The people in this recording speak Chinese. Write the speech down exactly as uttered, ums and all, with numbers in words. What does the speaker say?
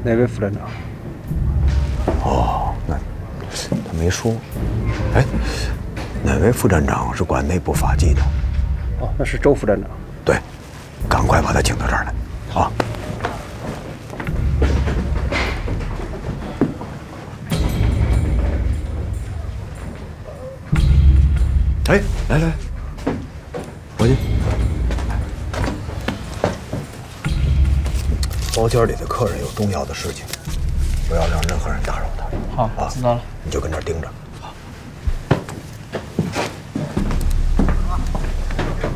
哪位副站长？ 哦，那他没说。哎，哪位副站长是管内部法纪的？ 哦，那是周副站长。 对，赶快把他请到这儿来，啊！哎，来来，伙计，包间里的客人有重要的事情，不要让任何人打扰他。 好，知道了。 你就跟这儿盯着。